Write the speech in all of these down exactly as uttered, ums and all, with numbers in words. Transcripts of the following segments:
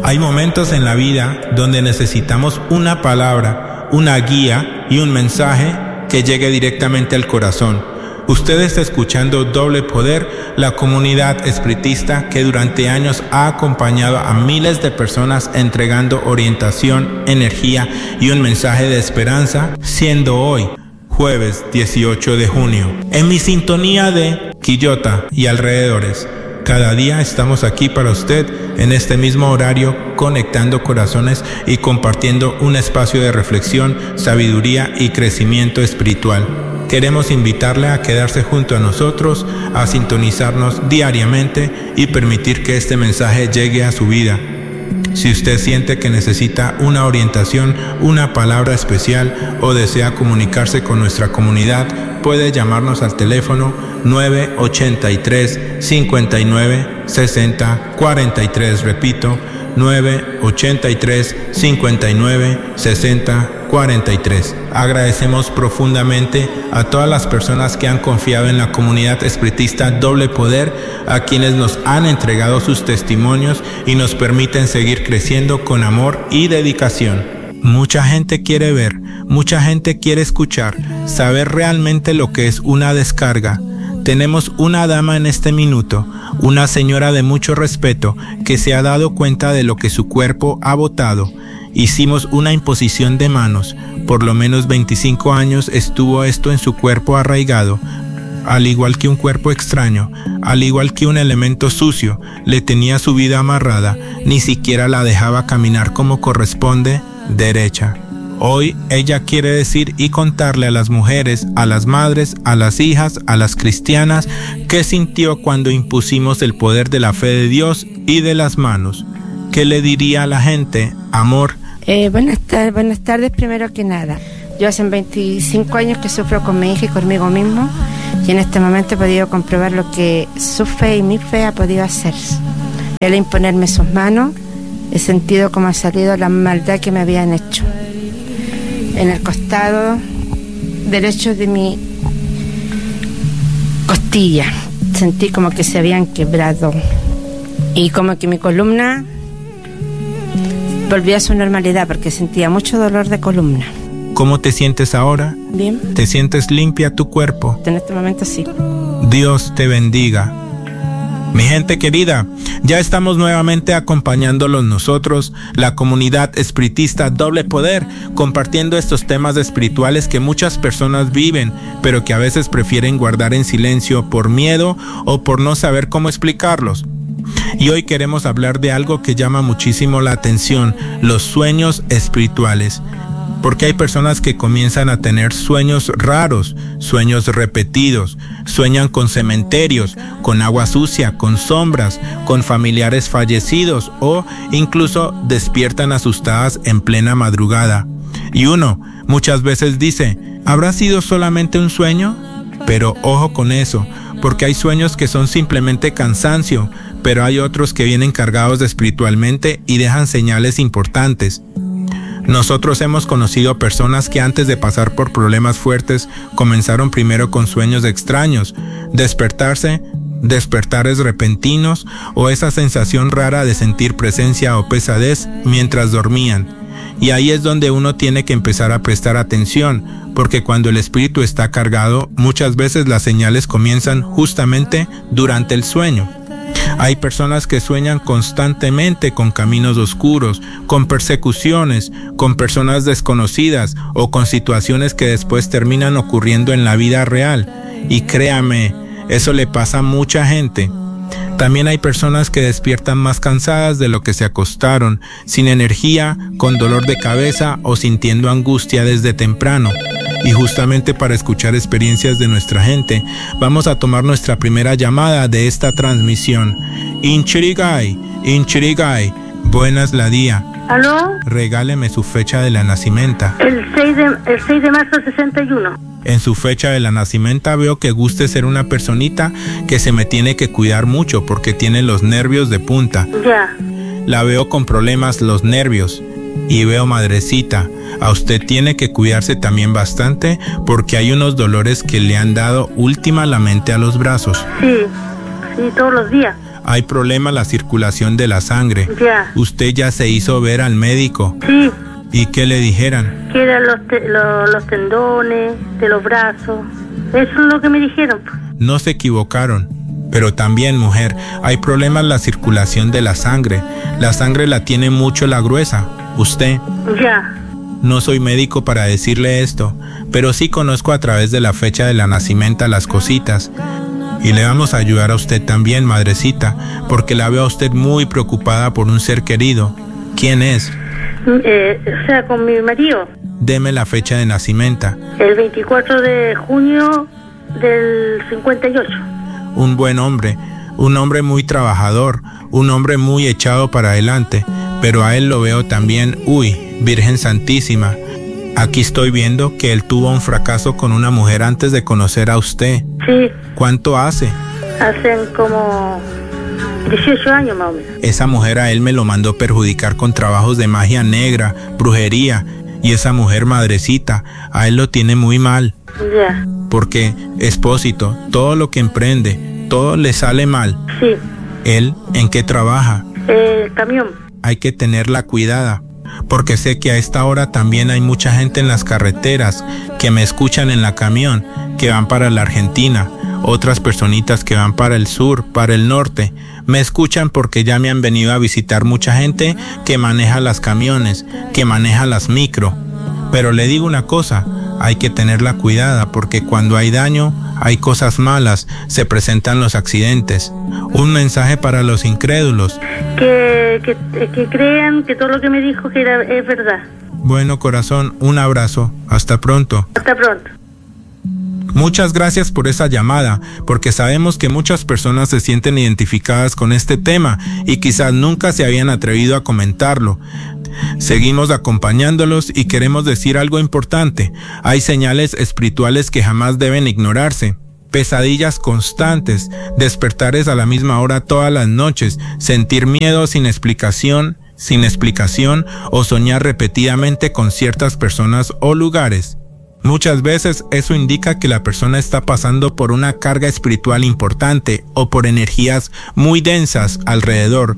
Hay momentos en la vida donde necesitamos una palabra, una guía y un mensaje que llegue directamente al corazón. Usted está escuchando Doble Poder, la comunidad espiritista que durante años ha acompañado a miles de personas entregando orientación, energía y un mensaje de esperanza, siendo hoy jueves dieciocho de junio. En mi sintonía de Quillota y alrededores, cada día estamos aquí para usted en este mismo horario, conectando corazones y compartiendo un espacio de reflexión, sabiduría y crecimiento espiritual. Queremos invitarle a quedarse junto a nosotros, a sintonizarnos diariamente y permitir que este mensaje llegue a su vida. Si usted siente que necesita una orientación, una palabra especial o desea comunicarse con nuestra comunidad, puede llamarnos al teléfono nueve ochenta y tres, cincuenta y nueve, sesenta, cuarenta y tres. Repito, nueve ochenta y tres, cincuenta y nueve, sesenta, cuarenta y tres. Agradecemos profundamente a todas las personas que han confiado en la comunidad espiritista Doble Poder, a quienes nos han entregado sus testimonios y nos permiten seguir creciendo con amor y dedicación. Mucha gente quiere ver, mucha gente quiere escuchar, saber realmente lo que es una descarga. Tenemos una dama en este minuto, una señora de mucho respeto, que se ha dado cuenta de lo que su cuerpo ha botado. Hicimos una imposición de manos. Por lo menos veinticinco años estuvo esto en su cuerpo arraigado. Al igual que un cuerpo extraño, al igual que un elemento sucio, le tenía su vida amarrada, ni siquiera la dejaba caminar como corresponde, derecha. Hoy ella quiere decir y contarle a las mujeres, a las madres, a las hijas, a las cristianas, qué sintió cuando impusimos el poder de la fe de Dios y de las manos. ¿Qué le diría a la gente, amor? Eh, buenas, tar- buenas tardes, primero que nada. Yo hace veinticinco años que sufro con mi hija y conmigo mismo, y en este momento he podido comprobar lo que su fe y mi fe ha podido hacer. Al imponerme sus manos, he sentido cómo ha salido la maldad que me habían hecho. En el costado derecho de mi costilla sentí como que se habían quebrado y como que mi columna volvió a su normalidad porque sentía mucho dolor de columna. ¿Cómo te sientes ahora? Bien. ¿Te sientes limpia tu cuerpo? En este momento sí. Dios te bendiga. Mi gente querida, ya estamos nuevamente acompañándolos nosotros, la comunidad espiritista Doble Poder, compartiendo estos temas espirituales que muchas personas viven, pero que a veces prefieren guardar en silencio por miedo o por no saber cómo explicarlos. Y hoy queremos hablar de algo que llama muchísimo la atención, los sueños espirituales. Porque hay personas que comienzan a tener sueños raros, sueños repetidos, sueñan con cementerios, con agua sucia, con sombras, con familiares fallecidos o incluso despiertan asustadas en plena madrugada. Y uno muchas veces dice, ¿habrá sido solamente un sueño? Pero ojo con eso, porque hay sueños que son simplemente cansancio, pero hay otros que vienen cargados de espiritualmente y dejan señales importantes. Nosotros hemos conocido personas que antes de pasar por problemas fuertes comenzaron primero con sueños extraños, despertarse, despertares repentinos o esa sensación rara de sentir presencia o pesadez mientras dormían. Y ahí es donde uno tiene que empezar a prestar atención, porque cuando el espíritu está cargado, muchas veces las señales comienzan justamente durante el sueño. Hay personas que sueñan constantemente con caminos oscuros, con persecuciones, con personas desconocidas o con situaciones que después terminan ocurriendo en la vida real. Y créame, eso le pasa a mucha gente. También hay personas que despiertan más cansadas de lo que se acostaron, sin energía, con dolor de cabeza o sintiendo angustia desde temprano. Y justamente para escuchar experiencias de nuestra gente, vamos a tomar nuestra primera llamada de esta transmisión. Inchirigay, Inchirigay, buenas la día. ¿Aló? Regáleme su fecha de la nacimiento. El seis de, el seis de marzo del sesenta y uno. En su fecha de la nacimiento veo que guste ser una personita que se me tiene que cuidar mucho porque tiene los nervios de punta. Ya. La veo con problemas los nervios. Y veo, madrecita, a usted tiene que cuidarse también bastante porque hay unos dolores que le han dado últimamente a los brazos. Sí, sí, todos los días. Hay problema en la circulación de la sangre. Ya. Usted ya se hizo ver al médico. Sí. ¿Y qué le dijeron? Que eran los, te- lo- los tendones de los brazos. Eso es lo que me dijeron. No se equivocaron. Pero también, mujer, hay problemas en la circulación de la sangre. La sangre la tiene mucho la gruesa. Usted. Ya. No soy médico para decirle esto, pero sí conozco a través de la fecha de la nacimiento las cositas. Y le vamos a ayudar a usted también, madrecita, porque la veo a usted muy preocupada por un ser querido. ¿Quién es? Eh, o sea, con mi marido. Deme la fecha de nacimiento. El veinticuatro de junio del cincuenta y ocho. Un buen hombre, un hombre muy trabajador, un hombre muy echado para adelante, pero a él lo veo también, uy, Virgen Santísima. Aquí estoy viendo que él tuvo un fracaso con una mujer antes de conocer a usted. Sí. ¿Cuánto hace? Hacen como dieciocho años más o menos. Esa mujer a él me lo mandó perjudicar con trabajos de magia negra, brujería, y esa mujer madrecita, a él lo tiene muy mal. Ya. Porque, Espósito, todo lo que emprende, todo le sale mal. Sí. ¿Él en qué trabaja? El camión. Hay que tenerla cuidada, porque sé que a esta hora también hay mucha gente en las carreteras que me escuchan en la camión, que van para la Argentina, otras personitas que van para el sur, para el norte. Me escuchan porque ya me han venido a visitar mucha gente que maneja las camiones, que maneja las micro. Pero le digo una cosa, hay que tenerla cuidada porque cuando hay daño, hay cosas malas, se presentan los accidentes. Un mensaje para los incrédulos. Que, que, que crean que todo lo que me dijo que era, es verdad. Bueno, corazón, un abrazo. Hasta pronto. Hasta pronto. Muchas gracias por esa llamada, porque sabemos que muchas personas se sienten identificadas con este tema y quizás nunca se habían atrevido a comentarlo. Seguimos acompañándolos y queremos decir algo importante. Hay señales espirituales que jamás deben ignorarse. Pesadillas constantes, despertares a la misma hora todas las noches, sentir miedo sin explicación, sin explicación o soñar repetidamente con ciertas personas o lugares. Muchas veces eso indica que la persona está pasando por una carga espiritual importante o por energías muy densas alrededor.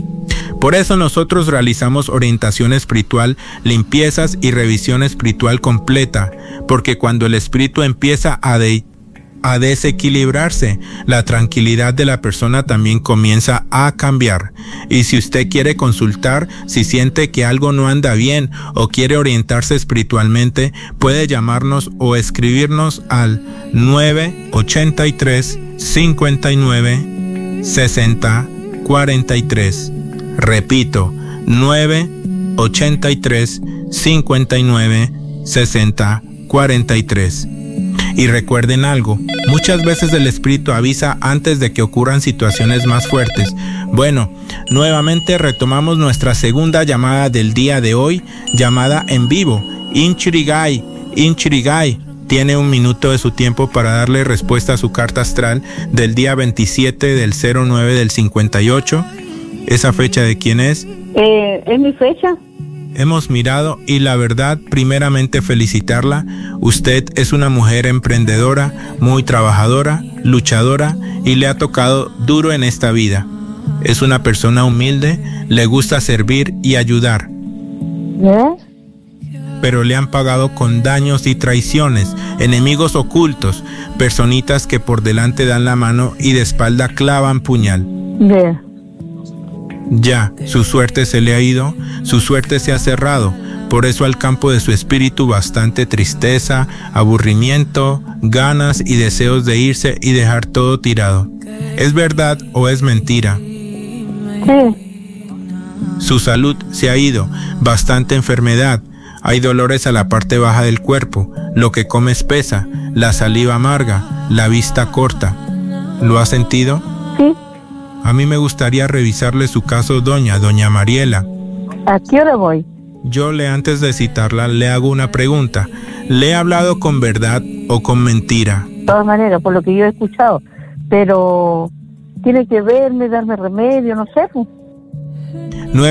Por eso nosotros realizamos orientación espiritual, limpiezas y revisión espiritual completa, porque cuando el espíritu empieza a, de, a desequilibrarse, la tranquilidad de la persona también comienza a cambiar. Y si usted quiere consultar, si siente que algo no anda bien o quiere orientarse espiritualmente, puede llamarnos o escribirnos al nueve ochenta y tres, cincuenta y nueve, sesenta, cuarenta y tres. Repito, nueve ochenta y tres, cincuenta y nueve, sesenta, cuarenta y tres. Y recuerden algo, muchas veces el espíritu avisa antes de que ocurran situaciones más fuertes. Bueno, nuevamente retomamos nuestra segunda llamada del día de hoy, llamada en vivo. Inchirigai, Inchirigai, tiene un minuto de su tiempo para darle respuesta a su carta astral del día veintisiete del cero nueve del cincuenta y ocho. ¿Esa fecha de quién es? Eh, ¿Es mi fecha? Hemos mirado y la verdad, primeramente felicitarla. Usted es una mujer emprendedora, muy trabajadora, luchadora y le ha tocado duro en esta vida. Es una persona humilde, le gusta servir y ayudar. ¿Eh? Pero le han pagado con daños y traiciones, enemigos ocultos, personitas que por delante dan la mano y de espalda clavan puñal. Yeah. Ya, su suerte se le ha ido, su suerte se ha cerrado, por eso al campo de su espíritu bastante tristeza, aburrimiento, ganas y deseos de irse y dejar todo tirado. ¿Es verdad o es mentira? Sí. Su salud se ha ido, bastante enfermedad, hay dolores a la parte baja del cuerpo, lo que come espesa, la saliva amarga, la vista corta. ¿Lo ha sentido? Sí. A mí me gustaría revisarle su caso, doña, doña Mariela. ¿A qué hora voy? Yo le antes de citarla le hago una pregunta. ¿Le he hablado con verdad o con mentira? De todas maneras, por lo que yo he escuchado. Pero tiene que verme, darme remedio, no sé. Pues.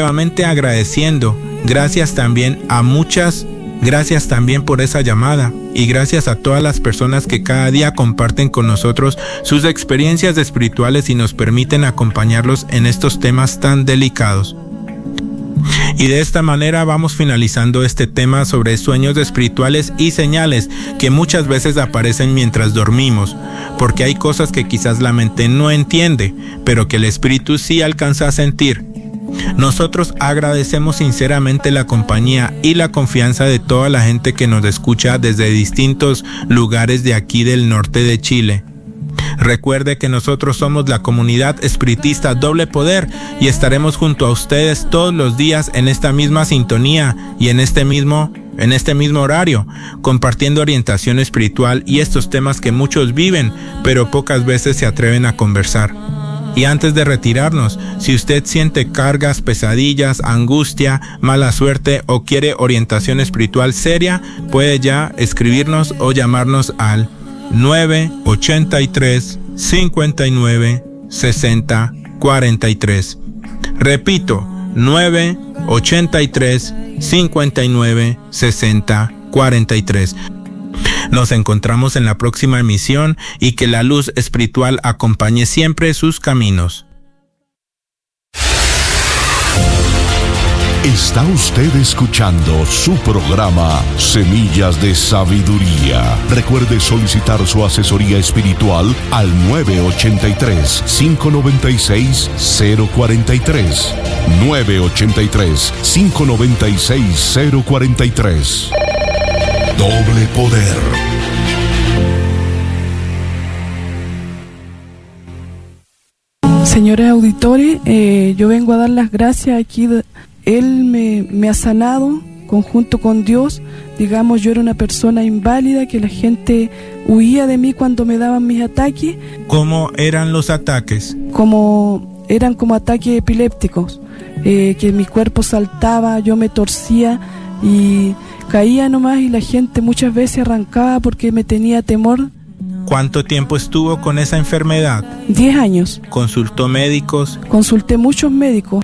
Nuevamente agradeciendo. Gracias también a muchas, gracias también por esa llamada. y gracias a todas las personas que cada día comparten con nosotros sus experiencias espirituales y nos permiten acompañarlos en estos temas tan delicados. Y de esta manera vamos finalizando este tema sobre sueños espirituales y señales que muchas veces aparecen mientras dormimos, porque hay cosas que quizás la mente no entiende, pero que el espíritu sí alcanza a sentir. Nosotros agradecemos sinceramente la compañía y la confianza de toda la gente que nos escucha desde distintos lugares de aquí del norte de Chile. Recuerde que nosotros somos la comunidad espiritista Doble Poder y estaremos junto a ustedes todos los días en esta misma sintonía y en este mismo, en este mismo horario, compartiendo orientación espiritual y estos temas que muchos viven, pero pocas veces se atreven a conversar. Y antes de retirarnos, si usted siente cargas, pesadillas, angustia, mala suerte o quiere orientación espiritual seria, puede ya escribirnos o llamarnos al nueve ochenta y tres, cincuenta y nueve, sesenta, cuarenta y tres. Repito, nueve ochenta y tres, cincuenta y nueve, sesenta, cuarenta y tres. Nos encontramos en la próxima emisión y que la luz espiritual acompañe siempre sus caminos. Está usted escuchando su programa Semillas de Sabiduría. Recuerde solicitar su asesoría espiritual al nueve ochenta y tres, cinco noventa y seis, cero cuarenta y tres. nueve ochenta y tres, cinco noventa y seis, cero cuarenta y tres. Doble Poder. Señores auditores, eh, yo vengo a dar las gracias aquí. De, él me, me ha sanado conjunto con Dios. Digamos, yo era una persona inválida, que la gente huía de mí cuando me daban mis ataques. ¿Cómo eran los ataques? Como eran como ataques epilépticos, eh, que mi cuerpo saltaba, yo me torcía y caía nomás, y la gente muchas veces arrancaba porque me tenía temor. ¿Cuánto tiempo estuvo con esa enfermedad? Diez años. ¿Consultó médicos? Consulté muchos médicos.